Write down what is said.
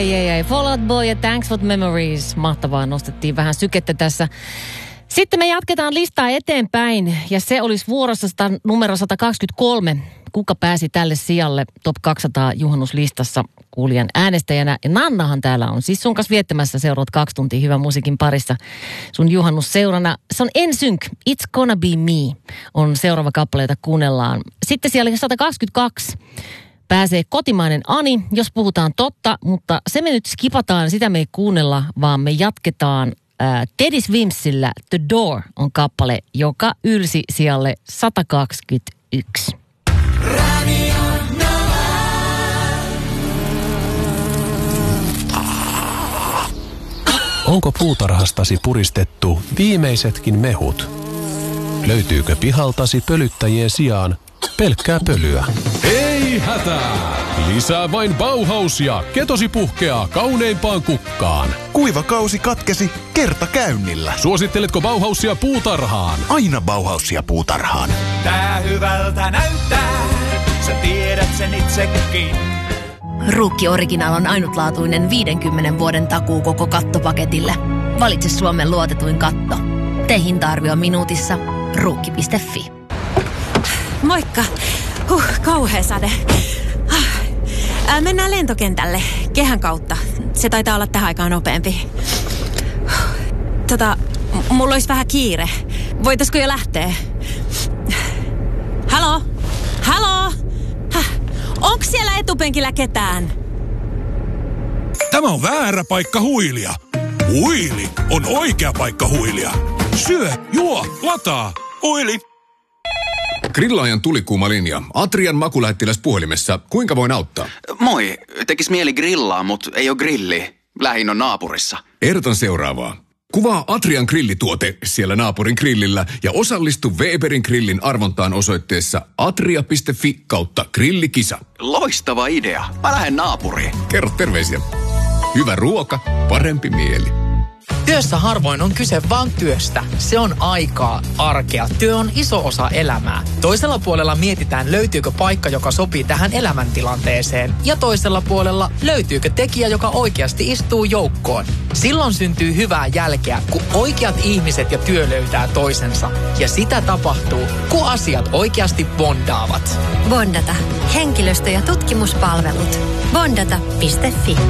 Ei. Fall Out Boy ja Thanks for the Memories. Mahtavaa, nostettiin vähän sykettä tässä. Sitten me jatketaan listaa eteenpäin ja se olisi vuorossa numero 123. Kuka pääsi tälle sijalle Top 200 juhannuslistassa kuulijan äänestäjänä? Ja Nannahan täällä on siis sun kanssa viettämässä seuraavat 2 tuntia hyvän musiikin parissa sun juhannusseurana. Se on NSYNC, It's Gonna Be Me on seuraava kappale, jota kuunnellaan. Sitten siellä 122 pääsee kotimainen Ani, jos puhutaan totta, mutta se me nyt skipataan, sitä me ei kuunnella, vaan me jatketaan Teddy Swimsillä The Door on kappale, joka ylsi sijalle 121. Onko puutarhastasi puristettu viimeisetkin mehut? Löytyykö pihaltasi pölyttäjien sijaan pelkkää pölyä? Ei hätää! Lisää vain Bauhausia, ketosi puhkeaa kauneimpaan kukkaan. Kuiva kausi katkesi kertakäynnillä. Suositteletko Bauhausia puutarhaan? Aina Bauhausia puutarhaan. Tää hyvältä näyttää, sä tiedät sen itsekin. Ruukki Original on ainutlaatuinen 50 vuoden takuu koko kattopaketille. Valitse Suomen luotetuin katto. Tee hinta-arvio minuutissa. Ruukki.fi. Moikka. Kauhea sade. Mennään lentokentälle kehän kautta. Se taitaa olla tähän aikaan nopeampi. Mulla olisi vähän kiire. Voitaisko jo lähteä? Halo? Onks siellä etupenkillä ketään? Tämä on väärä paikka huilia. Huili on oikea paikka huilia. Syö, juo, lataa. Huili. Grillaajan tulikuuma linja. Atrian makulähettiläs puhelimessa. Kuinka voin auttaa? Moi. Tekis mieli grillaa, mut ei oo grilli. Lähin on naapurissa. Ehdotan seuraavaa. Kuvaa Atrian grillituote siellä naapurin grillillä ja osallistu Weberin grillin arvontaan osoitteessa atria.fi/grillikisa. Loistava idea. Mä lähden naapuriin. Kerro terveisiä. Hyvä ruoka, parempi mieli. Työssä harvoin on kyse vaan työstä. Se on aikaa, arkea. Työ on iso osa elämää. Toisella puolella mietitään, löytyykö paikka, joka sopii tähän elämäntilanteeseen. Ja toisella puolella löytyykö tekijä, joka oikeasti istuu joukkoon. Silloin syntyy hyvää jälkeä, kun oikeat ihmiset ja työ löytää toisensa. Ja sitä tapahtuu, kun asiat oikeasti bondaavat. Bondata. Henkilöstö- ja tutkimuspalvelut. Bondata.fi.